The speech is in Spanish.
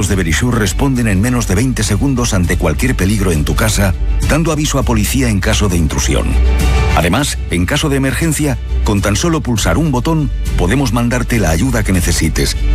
de Verisure responden en menos de 20 segundos ante cualquier peligro en tu casa, dando aviso a policía en caso de intrusión. Además, en caso de emergencia, con tan solo pulsar un botón, podemos mandarte la ayuda que necesites,